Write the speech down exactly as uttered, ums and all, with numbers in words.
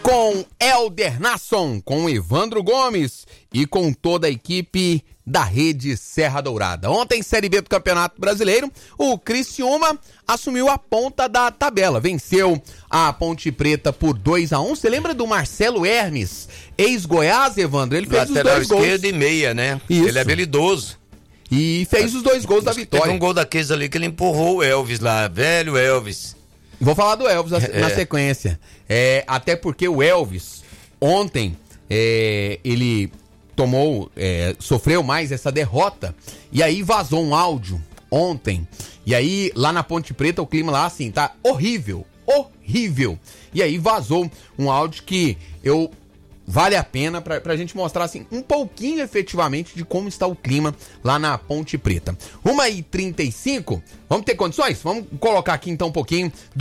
com Helder Nasson, com Evandro Gomes e com toda a equipe da Rede Serra Dourada. Ontem, Série B do Campeonato Brasileiro, o Criciúma assumiu a ponta da tabela. Venceu a Ponte Preta por dois a um. Você lembra do Marcelo Hermes, ex-Goiás, Evandro? Ele fez lateral os dois gols. Esquerda e meia, né? Isso. Ele é habilidoso. E fez os dois gols da vitória. Teve um gol daqueles ali que ele empurrou o Elvis lá, velho Elvis. Vou falar do Elvis É. na sequência. É, até porque o Elvis, ontem, é, ele tomou, é, sofreu mais essa derrota. E aí vazou um áudio ontem. E aí, lá na Ponte Preta, o clima lá, assim, tá horrível. Horrível. E aí vazou um áudio que eu... Vale a pena pra, pra gente mostrar, assim, um pouquinho efetivamente de como está o clima lá na Ponte Preta. uma e trinta e cinco, vamos ter condições? Vamos colocar aqui então um pouquinho do